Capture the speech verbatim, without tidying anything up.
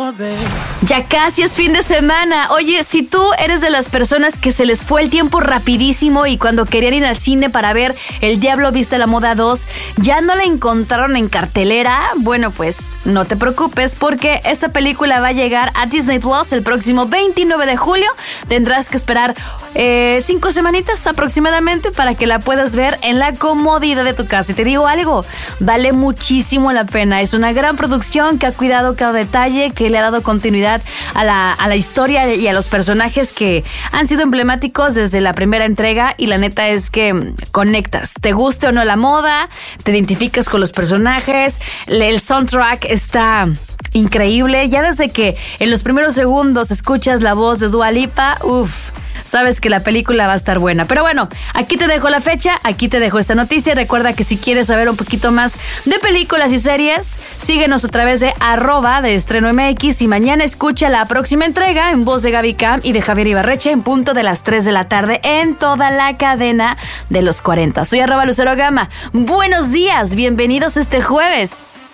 Ya casi es fin de semana. Oye, si tú eres de las personas que se les fue el tiempo rapidísimo y cuando querían ir al cine para ver El Diablo Viste la Moda dos, ya no la encontraron en cartelera, bueno, pues no te preocupes porque esta película va a llegar a Disney Plus el próximo veintinueve de julio. Tendrás que esperar eh, cinco semanitas aproximadamente para que la puedas ver en la comodidad de tu casa. Y te digo algo, vale muchísimo la pena. Es una gran producción que ha cuidado cada detalle, que le ha dado continuidad a la, a la historia y a los personajes que han sido emblemáticos desde la primera entrega, y la neta es que conectas, te guste o no la moda, te identificas con los personajes. El soundtrack está increíble, ya desde que en los primeros segundos escuchas la voz de Dua Lipa, uff, sabes que la película va a estar buena. Pero bueno, aquí te dejo la fecha, aquí te dejo esta noticia. Recuerda que si quieres saber un poquito más de películas y series, síguenos a través de arroba de Estreno M X, y mañana escucha la próxima entrega en voz de Gaby Cam y de Javier Ibarreche en punto de las tres de la tarde en toda la cadena de los cuarenta. Soy arroba Lucero Gama. Buenos días, bienvenidos este jueves.